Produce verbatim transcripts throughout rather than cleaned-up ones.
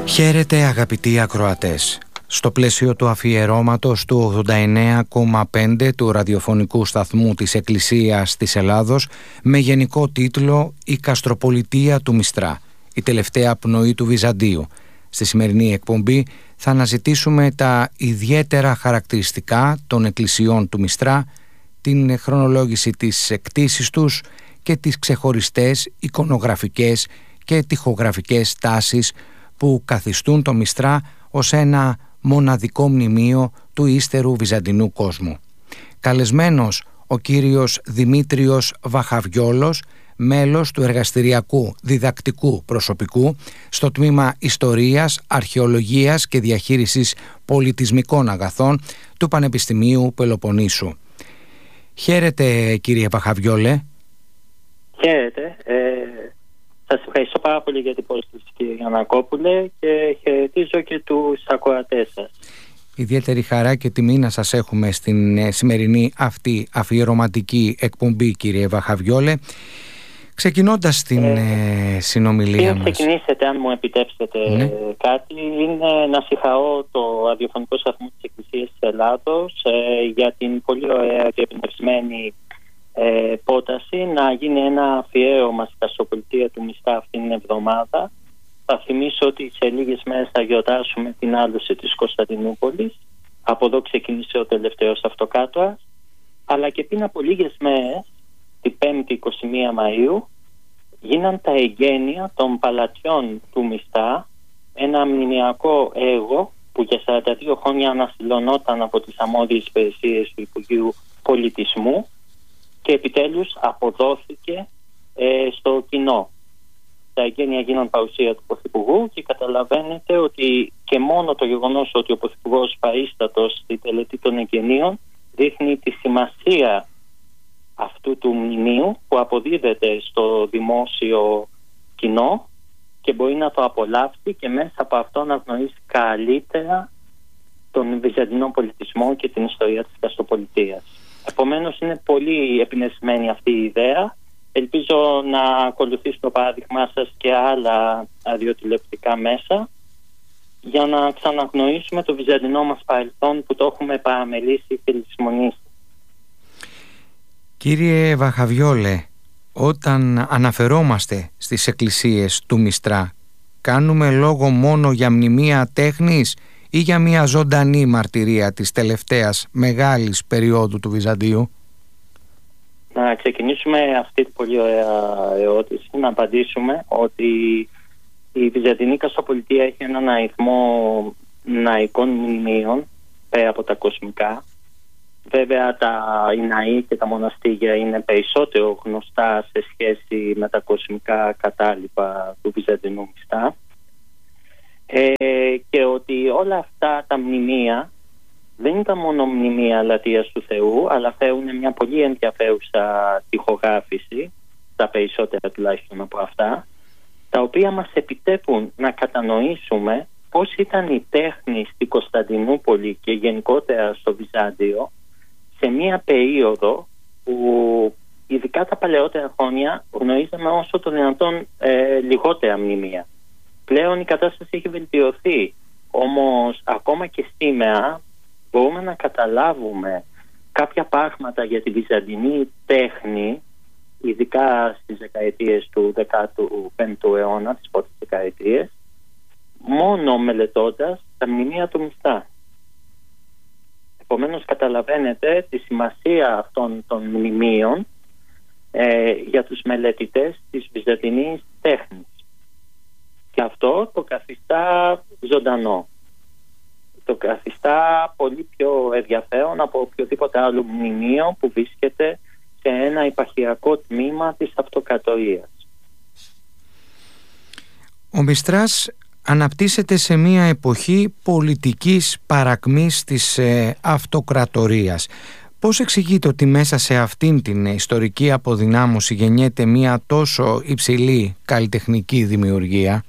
Χαίρετε αγαπητοί ακροατές. Στο πλαίσιο του αφιερώματος του ογδόντα εννέα κόμμα πέντε του ραδιοφωνικού σταθμού της Εκκλησίας της Ελλάδος με γενικό τίτλο «Η Καστροπολιτεία του Μιστρά, η τελευταία πνοή του Βυζαντίου». Στη σημερινή εκπομπή θα αναζητήσουμε τα ιδιαίτερα χαρακτηριστικά των εκκλησιών του Μιστρά, την χρονολόγηση της κτήσης τους και τις ξεχωριστές εικονογραφικές και τοιχογραφικές τάσεις που καθιστούν το Μιστρά ως ένα μοναδικό μνημείο του ύστερου βυζαντινού κόσμου. Καλεσμένος ο κύριος Δημήτριος Βαχαβιόλος, μέλος του εργαστηριακού διδακτικού προσωπικού στο τμήμα Ιστορίας, Αρχαιολογίας και Διαχείρισης Πολιτισμικών Αγαθών του Πανεπιστημίου Πελοποννήσου. Χαίρετε κύριε Βαχαβιόλε. Χαίρετε. Ε, σας ευχαριστώ πάρα πολύ για την πρόσκληση κύριε Γιαννακόπουλε και χαιρετίζω και τους ακροατές σας. Ιδιαίτερη χαρά και τιμή να σας έχουμε στην σημερινή αυτή αφιερωματική εκπομπή κύριε Βαχαβιόλε. Ξεκινώντας την ε, συνομιλία μας. Πριν ξεκινήσετε, αν μου επιτρέψετε ναι. κάτι, είναι να συγχαρώ το ραδιοφωνικό σταθμό της Εκκλησίας της Ελλάδος ε, για την πολύ ωραία και εμπνευσμένη ε, πρόταση να γίνει ένα αφιέρωμα στη Καστροπολιτεία του Μιστρά αυτήν την εβδομάδα. Θα θυμίσω ότι σε λίγες μέρες θα γιορτάσουμε την άλωση της Κωνσταντινούπολης. Από εδώ ξεκίνησε ο τελευταίος αυτοκράτορας. Αλλά και πριν από λίγες μέρες, την πέμπτη εικοστή πρώτη Μαΐου, γίναν τα εγγένεια των παλατιών του Μιστρά, ένα μνημειακό έργο που για σαράντα δύο χρόνια αναστηλωνόταν από τις αρμόδιες υπηρεσίες του Υπουργείου Πολιτισμού και επιτέλους αποδόθηκε ε, στο κοινό. Τα εγγένεια γίναν παρουσία του Πρωθυπουργού και καταλαβαίνετε ότι και μόνο το γεγονός ότι ο Πρωθυπουργός παρίστατος στη τελετή των εγγενείων δείχνει τη σημασία αυτού του μνημείου που αποδίδεται στο δημόσιο κοινό και μπορεί να το απολαύσει και μέσα από αυτό να γνωρίσει καλύτερα τον βυζαντινό πολιτισμό και την ιστορία της Καστροπολιτείας. Επομένως είναι πολύ εμπνευσμένη αυτή η ιδέα. Ελπίζω να ακολουθήσει το παράδειγμά σας και άλλα ραδιοτηλεοπτικά μέσα για να ξαναγνωρίσουμε το βυζαντινό μας παρελθόν που το έχουμε παραμελήσει και λησμονήσει. Κύριε Βαχαβιόλε, όταν αναφερόμαστε στις εκκλησίες του Μιστρά, κάνουμε λόγο μόνο για μνημεία τέχνης ή για μια ζωντανή μαρτυρία της τελευταίας μεγάλης περίοδου του Βυζαντίου? Να ξεκινήσουμε αυτή την πολύ ωραία ερώτηση, να απαντήσουμε ότι η Βυζαντινή Καστροπολιτεία έχει έναν αριθμό ναικών μνημείων πέρα από τα κοσμικά. Βέβαια τα οι ναοί και τα μοναστήρια είναι περισσότερο γνωστά σε σχέση με τα κοσμικά κατάλοιπα του Βυζαντινού Μιστρά ε, και ότι όλα αυτά τα μνημεία δεν ήταν μόνο μνημεία λατρείας του Θεού, αλλά φέρουν μια πολύ ενδιαφέρουσα τοιχογράφηση, τα περισσότερα τουλάχιστον από αυτά, τα οποία μας επιτρέπουν να κατανοήσουμε πώς ήταν η τέχνη στην Κωνσταντινούπολη και γενικότερα στο Βυζάντιο σε μια περίοδο που ειδικά τα παλαιότερα χρόνια γνωρίζαμε όσο το δυνατόν ε, λιγότερα μνημεία. Πλέον η κατάσταση έχει βελτιωθεί, όμως ακόμα και σήμερα μπορούμε να καταλάβουμε κάποια πράγματα για τη βυζαντινή τέχνη, ειδικά στις δεκαετίες του δέκατου πέμπτου αιώνα, τις πρώτες δεκαετίες, μόνο μελετώντας τα μνημεία του Μιστρά. Επομένως καταλαβαίνετε τη σημασία αυτών των μνημείων ε, για τους μελετητές της βυζαντινής τέχνης. Και αυτό το καθιστά ζωντανό. Το καθιστά πολύ πιο ενδιαφέρον από οποιοδήποτε άλλο μνημείο που βρίσκεται σε ένα επαρχιακό τμήμα της αυτοκρατορίας. Ο Μιστράς αναπτύσσεται σε μια εποχή πολιτικής παρακμής της ε, αυτοκρατορίας. Πώς εξηγείτε ότι μέσα σε αυτήν την ιστορική αποδυνάμωση γεννιέται μια τόσο υψηλή καλλιτεχνική δημιουργία?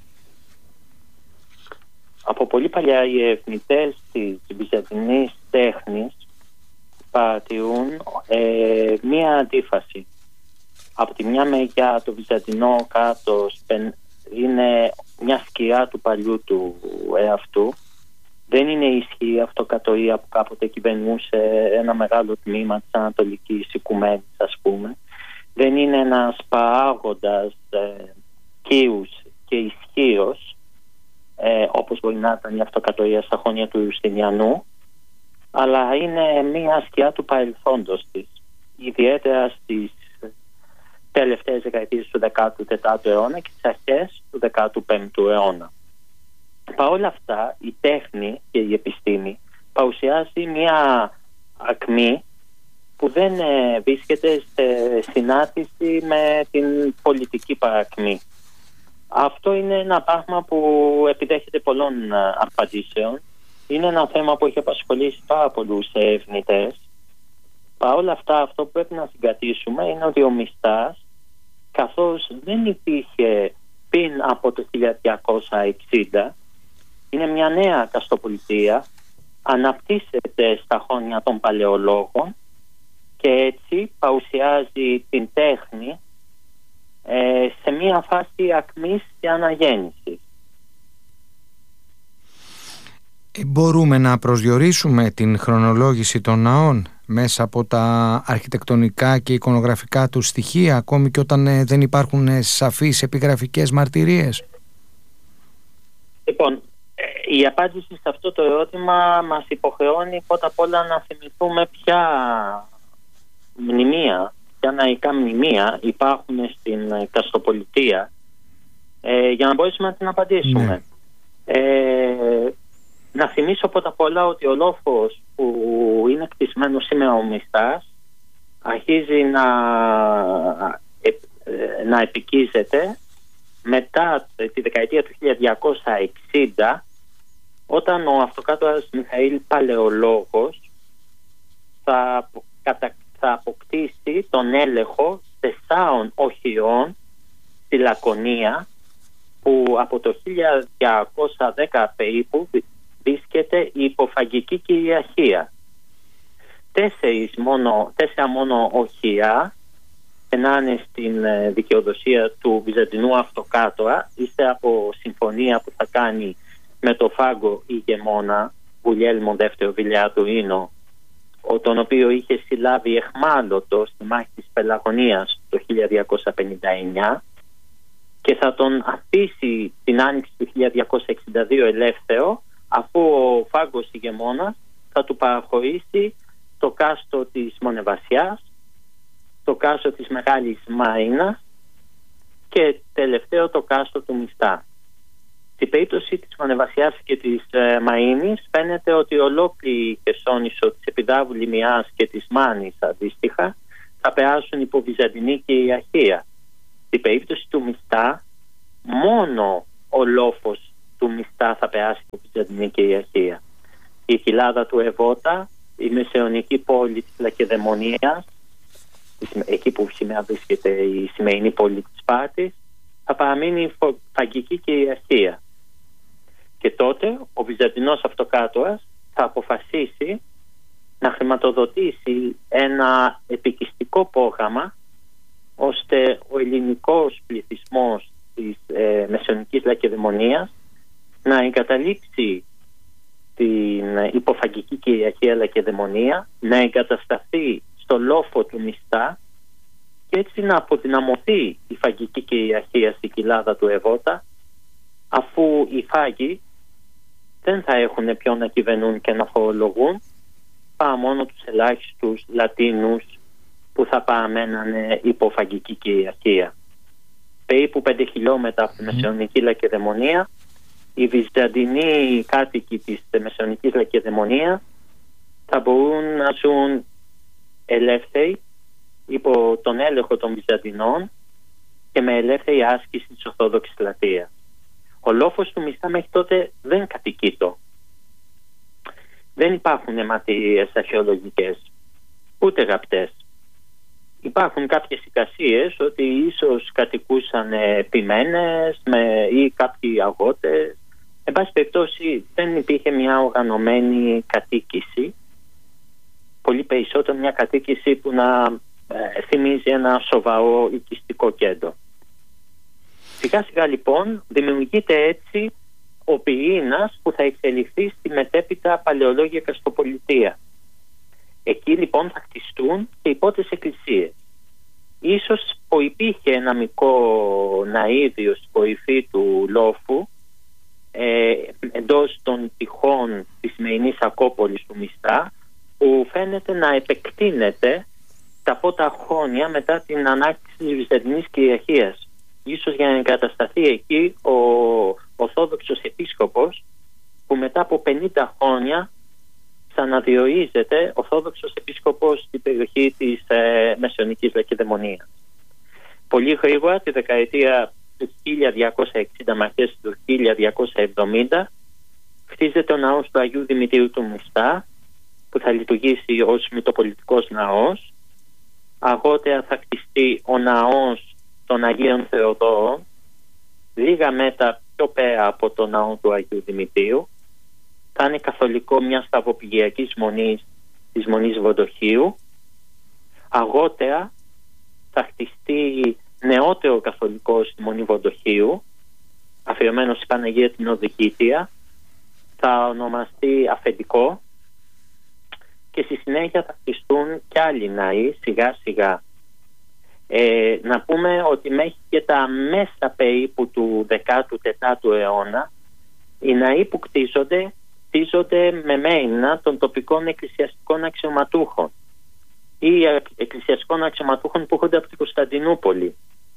Από πολύ παλιά οι ερευνητές της βυζαντινής τέχνης παρατηρούν ε, μία αντίφαση. Από τη μια μεριά το βυζαντινό κράτος είναι μια σκιά του παλιού του εαυτού. Δεν είναι η ισχυρή αυτοκρατορία που κάποτε κυβερνούσε ένα μεγάλο τμήμα της Ανατολικής Οικουμένης, ας πούμε. Δεν είναι ένας παράγοντας ε, κύριος και ισχύρος, ε, όπως μπορεί να ήταν η αυτοκρατορία στα χρόνια του Ιουστινιανού, αλλά είναι μια σκιά του παρελθόντος της, ιδιαίτερα στις τελευταίες δεκαετίες του δέκατου τέταρτου αιώνα και στις αρχές του δέκατου πέμπτου αιώνα. Παρ' όλα αυτά, η τέχνη και η επιστήμη παρουσιάζει μια ακμή που δεν ε, βρίσκεται σε συνάρτηση με την πολιτική παρακμή. Αυτό είναι ένα πράγμα που επιδέχεται πολλών ε, απαντήσεων. Είναι ένα θέμα που έχει απασχολήσει πάρα πολλούς ερευνητές. Παρ' όλα αυτά, αυτό που πρέπει να συγκρατήσουμε είναι ότι ο Μιστάς, καθώς δεν υπήρχε πριν από το χίλια διακόσια εξήντα, είναι μια νέα καστοπολιτεία, αναπτύσσεται στα χρόνια των παλαιολόγων και έτσι παρουσιάζει την τέχνη ε, σε μια φάση ακμής και αναγέννησης. Μπορούμε να προσδιορίσουμε την χρονολόγηση των ναών μέσα από τα αρχιτεκτονικά και εικονογραφικά του στοιχεία, ακόμη και όταν ε, δεν υπάρχουν ε, σαφείς επιγραφικές μαρτυρίες? Λοιπόν, η απάντηση σε αυτό το ερώτημα μας υποχρεώνει πρώτα απ' όλα να θυμηθούμε ποια μνημεία, ποια ναϊκά μνημεία υπάρχουν στην Καστοπολιτεία, ε, για να μπορέσουμε να την απαντήσουμε. Ναι. Ε, να θυμίσω πρώτα απ' όλα ότι ο λόφος που είναι κτισμένος σήμερα ο Μιστάς αρχίζει να, ε, να επικίζεται μετά τη δεκαετία του χίλια διακόσια εξήντα, όταν ο αυτοκράτορας Μιχαήλ Παλαιολόγος θα, κατα, θα αποκτήσει τον έλεγχο τεσσάρων οχειών στη Λακωνία, που από το χίλια διακόσια δέκα περίπου βρίσκεται η υποφαγική κυριαρχία. Τέσσερις μόνο, τέσσερα μόνο οχεία περνάνε στην δικαιοδοσία του Βυζαντινού αυτοκράτορα, ύστερα από συμφωνία που θα κάνει με το φάγκο ηγεμόνα Γουλιέλμο δεύτερο Βιλιατουρίνο, τον οποίο είχε συλλάβει εχμάλωτο στη μάχη της Πελαγωνίας το χίλια διακόσια πενήντα εννιά και θα τον αφήσει την άνοιξη του χίλια διακόσια εξήντα δύο ελεύθερο, αφού ο φάγκος ηγεμόνας θα του παραχωρήσει το κάστρο της Μονεβασιάς, το κάστρο της Μεγάλης Μαρίνας και τελευταίο το κάστρο του Μιστά. Στην περίπτωση της Μονεβασιάς και της ε, Μαΐνης φαίνεται ότι ολόκληρη η Χερσόνησο της Επιδάβου Λιμιάς και της Μάνης αντίστοιχα θα περάσουν υπό βυζαντινή κυριαρχία. Στην περίπτωση του Μιστά, μόνο ο λόφος του Μιστά θα περάσει υπό βυζαντινή κυριαρχία. Η κοιλάδα του Ευώτα, η μεσαιωνική πόλη της Λακεδαιμονίας, εκεί που σήμερα βρίσκεται η σημερινή πόλη της Σπάρτης, θα παραμείνει φαγική κυριαρχία. Και τότε ο Βυζαντινός αυτοκράτορας θα αποφασίσει να χρηματοδοτήσει ένα επικιστικό πρόγραμμα, ώστε ο ελληνικός πληθυσμός της ε, μεσαιωνικής Λακεδαιμονίας να εγκαταλείψει την υποφαγική κυριαρχία Λακεδαιμονία, να εγκατασταθεί στο λόφο του Μιστά και έτσι να αποδυναμωθεί η φαγική κυριαρχία στην κοιλάδα του Ευώτα, αφού οι φάγοι δεν θα έχουν ποιον να κυβερνούν και να φορολογούν παρά μόνο τους ελάχιστους Λατίνους που θα παραμένανε υπό φαγική κυριαρχία. Περίπου πέντε χιλιόμετρα από τη μεσαιωνική Λακεδαιμονία, οι βυζαντινοί κάτοικοι της μεσαιωνικής Λακεδαιμονίας θα μπορούν να ζουν ελεύθεροι υπό τον έλεγχο των Βυζαντινών και με ελεύθερη άσκηση της Ορθόδοξης Λατρείας. Ο λόφος του Μιστά μέχρι τότε δεν κατοικείτο. Δεν υπάρχουν μαρτυρίες αρχαιολογικές, ούτε γραπτές. Υπάρχουν κάποιες εικασίες ότι ίσως κατοικούσαν επιμένες με, ή κάποιοι αγώτες. Εν πάση περιπτώσει δεν υπήρχε μια οργανωμένη κατοίκηση, πολύ περισσότερο μια κατοίκηση που να ε, θυμίζει ένα σοβαρό οικιστικό κέντρο. Σιγά σιγά λοιπόν δημιουργείται έτσι ο πυρήνας που θα εξελιχθεί στη μετέπειτα παλαιολόγια καστοπολιτεία. Εκεί λοιπόν θα χτιστούν και οι πρώτες εκκλησίες. Ίσως που υπήρχε ένα μικρό ναΐδιο στην κορυφή του λόφου, ε, εντός των τυχών της σημερινής Ακρόπολης του Μυστά, που φαίνεται να επεκτείνεται τα πρώτα χρόνια μετά την ανάκτηση της Βυζαντινής κυριαρχίας. Ίσως για να εγκατασταθεί εκεί ο Ορθόδοξος επίσκοπος, που μετά από πενήντα χρόνια ξαναδιορίζεται Ορθόδοξος επίσκοπος στην περιοχή της ε, Μεσαιωνικής Λακεδαιμονίας. Πολύ γρήγορα, τη δεκαετία του χίλια διακόσια εξήντα με αρχές του χίλια διακόσια εβδομήντα, χτίζεται ο ναός του Αγίου Δημητρίου του Μυστά, που θα λειτουργήσει ως μητροπολιτικός ναός. Αργότερα θα χτιστεί ο ναός των Αγίων Θεοδόρων, λίγα μέτρα πιο πέρα από το ναό του Αγίου Δημητρίου. Θα είναι καθολικό μια σταυροπηγειακής μονής, της Μονής Βοδοχείου. Αργότερα θα χτιστεί νεότερο καθολικό στη Μονή Βοδοχείου, αφιερωμένο στη Παναγία την Οδηγήτρια. Θα ονομαστεί αφεντικό και στη συνέχεια θα χτιστούν κι άλλοι ναοί σιγά σιγά. Ε, να πούμε ότι μέχρι και τα μέσα περίπου του δέκατου τέταρτου αιώνα οι ναοί που κτίζονται χτίζονται με μέινα των τοπικών εκκλησιαστικών αξιωματούχων ή εκκλησιαστικών αξιωματούχων που έρχονται από την Κωνσταντινούπολη.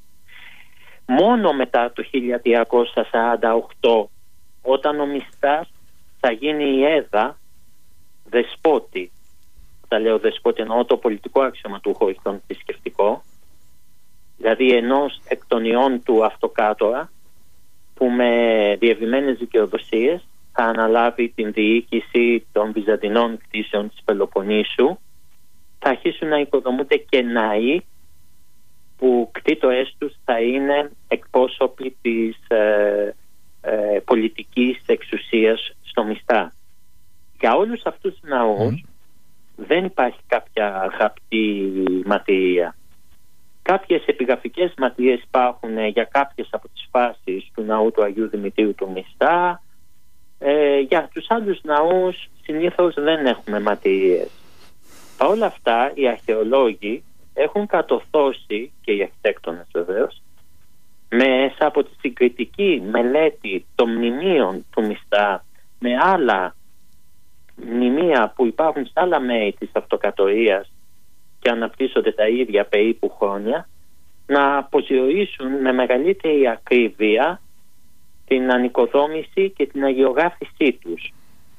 Μόνο μετά το χίλια τριακόσια σαράντα οκτώ, όταν ο Μυστάς θα γίνει η έδα δεσπότη, όταν λέω δεσπότη εννοώ το πολιτικό αξιωματούχο, όχι τον θρησκευτικό, δηλαδή ενός εκ των ιών του αυτοκράτορα, που με διευρυμένες δικαιοδοσίες θα αναλάβει την διοίκηση των βυζαντινών κτήσεων της Πελοποννήσου. Θα αρχίσουν να οικοδομούνται και ναοί που κτήτορες τους θα είναι εκπρόσωποι της ε, ε, πολιτικής εξουσίας στο Μυστά. Για όλους αυτούς τους ναούς mm. δεν υπάρχει κάποια γραπτή μαρτυρία. Κάποιες επιγραφικές μαρτυρίες υπάρχουν για κάποιες από τις φάσεις του ναού του Αγίου Δημητρίου του Μυστά. Ε, για τους άλλους ναούς συνήθως δεν έχουμε μαρτυρίες. Παρ' όλα αυτά οι αρχαιολόγοι έχουν κατορθώσει, και οι αρχιτέκτονες βεβαίως, μέσα από τη συγκριτική μελέτη των μνημείων του Μυστά με άλλα μνημεία που υπάρχουν σε άλλα μέρη της αυτοκρατορίας και αναπτύσσονται τα ίδια περίπου χρόνια, να αποσιορίσουν με μεγαλύτερη ακρίβεια την ανοικοδόμηση και την αγιογράφησή τους.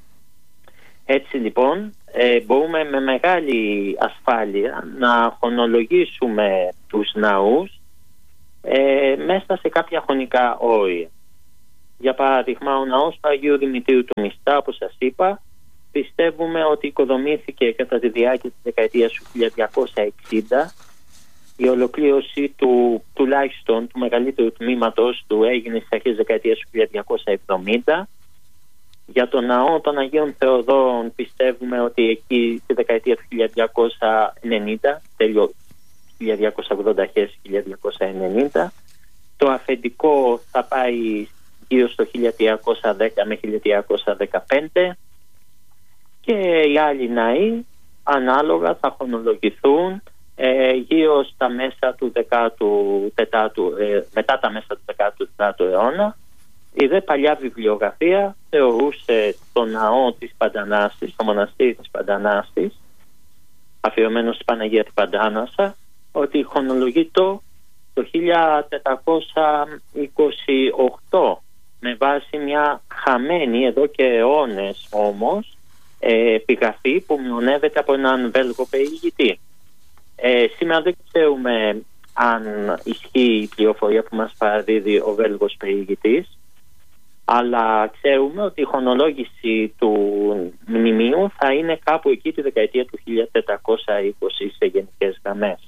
Έτσι λοιπόν ε, μπορούμε με μεγάλη ασφάλεια να χρονολογήσουμε τους ναούς ε, μέσα σε κάποια χρονικά όρια. Για παράδειγμα, ο ναός του Αγίου Δημητρίου του Μυστά, όπως σας είπα, πιστεύουμε ότι οικοδομήθηκε κατά τη διάρκεια της δεκαετίας του χίλια διακόσια εξήντα. Η ολοκλήρωση του τουλάχιστον του μεγαλύτερου τμήματος του έγινε στις αρχές της δεκαετίας του χίλια διακόσια εβδομήντα. Για τον ναό των Αγίων Θεοδόρων πιστεύουμε ότι εκεί στη δεκαετία του χίλια διακόσια ενενήντα, τέλειο χίλια διακόσια ογδόντα αρχές χίλια διακόσια ενενήντα. Το αφεντικό θα πάει γύρω στο χίλια τριακόσια δέκα με χίλια τριακόσια δεκαπέντε και οι άλλοι ναοί ανάλογα θα χρονολογηθούν ε, γύρω στα μέσα του δέκατου τετάρτου, ε, μετά τα μέσα του δέκατου τετάρτου αιώνα. Η δε παλιά βιβλιογραφία θεωρούσε το ναό της Παντανάστης, το μοναστήρι της Παντανάστης, αφιερωμένο στη Παναγία την Παντάνασα, ότι χρονολογεί το, το χίλια τετρακόσια είκοσι οκτώ με βάση μια χαμένη εδώ και αιώνες όμως ε, επιγραφή που μειονεύεται από έναν Βέλγο περιηγητή. Ε, σήμερα δεν ξέρουμε αν ισχύει η πληροφορία που μας παραδίδει ο Βέλγος περιηγητής, αλλά ξέρουμε ότι η χρονολόγηση του μνημείου θα είναι κάπου εκεί τη δεκαετία του χίλια τετρακόσια είκοσι σε γενικές γραμμές.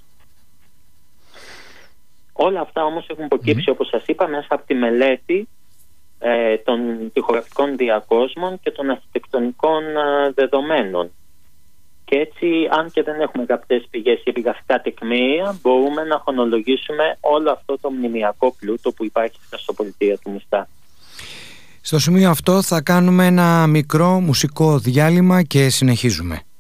Όλα αυτά όμως έχουν προκύψει, mm. όπως σας είπα, μέσα από τη μελέτη ε, των τοιχογραφικών διακόσμων και των αρχιτεκτονικών ε, δεδομένων. Και έτσι, αν και δεν έχουμε γραπτές πηγές ή επιγραφικά τεκμήρια, μπορούμε να χρονολογήσουμε όλο αυτό το μνημειακό πλούτο που υπάρχει στα στοπολιτεία του Μυστά. Στο σημείο αυτό θα κάνουμε ένα μικρό μουσικό διάλειμμα και συνεχίζουμε.